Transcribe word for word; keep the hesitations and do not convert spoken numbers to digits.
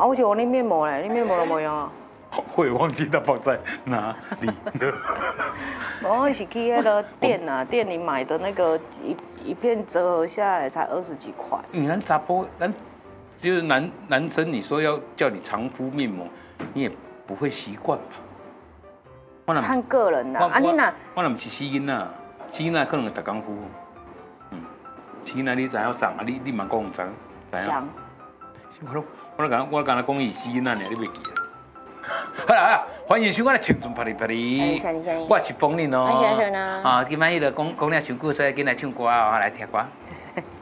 我就问你面膜嘞，你面膜都没用啊？ 我也忘记它放在哪里了。 我是去那个店啊，店里买的那个一一片折合下来才二十几块。 你咱杂波，咱就是男男生，你说要叫你常敷面膜，你也不会习惯吧？我哪看个人啦， 我啊你哪？ 我哪不是死囡仔，死囡仔可能会逐工敷。嗯，死囡仔你知影长啊？你你嘛讲知知影？ 想。 我都我都讲我刚才讲伊死囡仔呢，你袂记啊？好啦好啦，欢迎收看《青春啪哩啪哩》，我是风铃哦。啊，今摆迄个讲讲了唱歌，所以进来唱歌哦，来听歌。谢谢。